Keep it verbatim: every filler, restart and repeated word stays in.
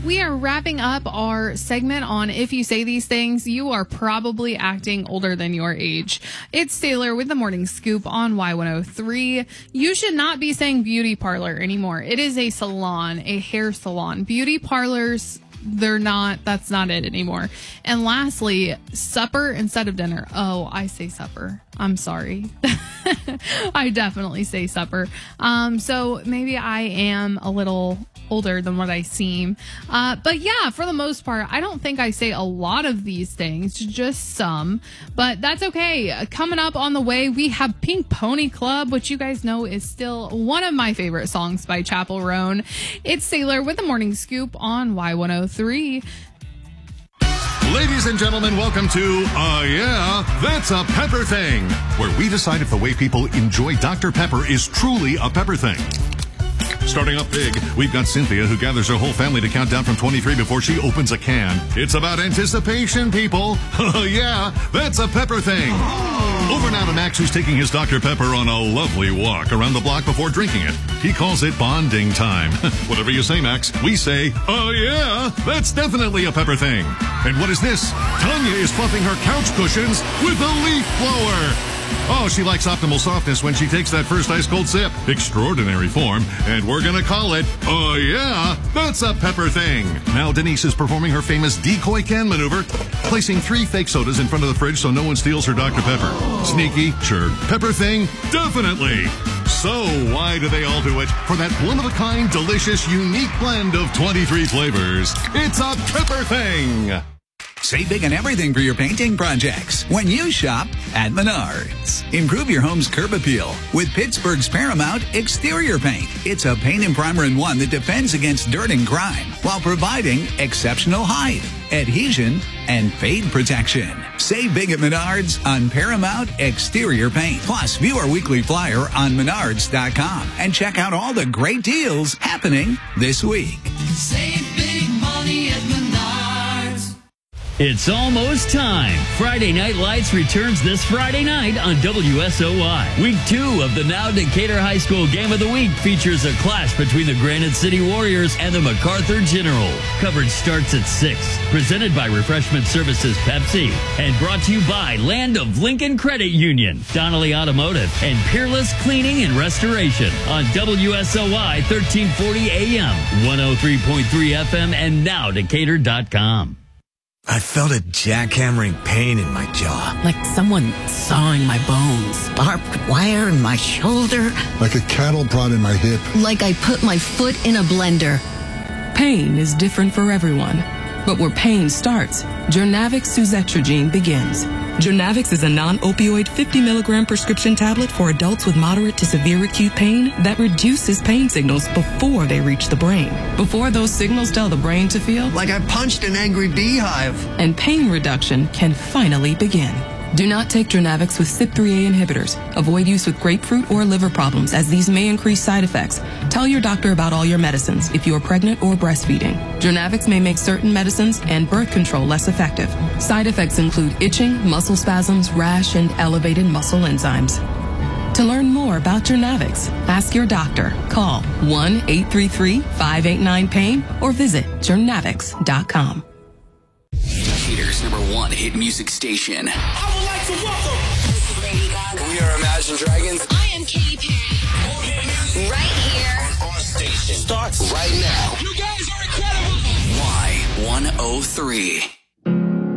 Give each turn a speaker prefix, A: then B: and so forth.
A: we are wrapping up our segment on If You Say These Things, You Are Probably Acting Older Than Your Age. It's Taylor with the Morning Scoop on Y one oh three. You should not be saying beauty parlor anymore. It is a salon, a hair salon. Beauty parlors, they're not, that's not it anymore. And lastly, supper instead of dinner. Oh, I say supper. I'm sorry. I definitely say supper. Um, so maybe I am a little older than what I seem. Uh, but yeah, for the most part, I don't think I say a lot of these things, just some, but that's okay. Coming up on the way, we have Pink Pony Club, which you guys know is still one of my favorite songs by Chappell Roan. It's Sailor with the Morning Scoop on Y one oh three.
B: Ladies and gentlemen, welcome to Uh Yeah, That's a Pepper Thing, where we decide if the way people enjoy Doctor Pepper is truly a pepper thing. Starting up big, we've got Cynthia, who gathers her whole family to count down from twenty-three before she opens a can. It's about anticipation, people. Oh yeah, that's a pepper thing. Over now to Max, who's taking his Doctor Pepper on a lovely walk around the block before drinking it. He calls it bonding time. Whatever you say, Max, we say, oh yeah, that's definitely a pepper thing. And what is this? Tanya is fluffing her couch cushions with a leaf blower. Oh, she likes optimal softness when she takes that first ice-cold sip. Extraordinary form. And we're going to call it, oh yeah, that's a pepper thing. Now Denise is performing her famous decoy can maneuver, placing three fake sodas in front of the fridge so no one steals her Doctor Pepper. Sneaky? Sure. Pepper thing? Definitely. So why do they all do it? For that one-of-a-kind, delicious, unique blend of twenty-three flavors. It's a pepper thing.
C: Save big on everything for your painting projects when you shop at Menards. Improve your home's curb appeal with Pittsburgh's Paramount Exterior Paint. It's a paint and primer in one that defends against dirt and grime while providing exceptional height, adhesion, and fade protection. Save big at Menards on Paramount Exterior Paint. Plus, view our weekly flyer on menards dot com and check out all the great deals happening this week.
D: Save big money at Menards.
E: It's almost time. Friday Night Lights returns this Friday night on W S O Y. Week two of the now Decatur High School Game of the Week features a clash between the Granite City Warriors and the MacArthur General. Coverage starts at six. Presented by Refreshment Services Pepsi. And brought to you by Land of Lincoln Credit Union, Donnelly Automotive, and Peerless Cleaning and Restoration on W S O Y thirteen forty A M, one oh three point three F M, and now Decatur dot com.
F: I felt a jackhammering pain in my jaw.
G: Like someone sawing my bones. Barbed wire in my shoulder.
H: Like a cattle prod in my hip.
G: Like I put my foot in a blender.
I: Pain is different for everyone. But where pain starts, Journavx Suzetrigine begins. Journavx is a non-opioid fifty milligram prescription tablet for adults with moderate to severe acute pain that reduces pain signals before they reach the brain. Before those signals tell the brain to feel
F: like I punched an angry beehive.
I: And pain reduction can finally begin. Do not take Journavx with C Y P three A inhibitors. Avoid use with grapefruit or liver problems, as these may increase side effects. Tell your doctor about all your medicines if you are pregnant or breastfeeding. Journavx may make certain medicines and birth control less effective. Side effects include itching, muscle spasms, rash, and elevated muscle enzymes. To learn more about Journavx, ask your doctor. Call one eight three three, five eight nine, pain or visit journavx dot com.
J: Decatur's number one hit music station.
D: I would like to welcome Lady Gaga.
J: We are Imagine Dragons.
D: I am Katy Perry. Right here.
J: Our station starts right now.
D: You guys are incredible.
J: Y one oh three.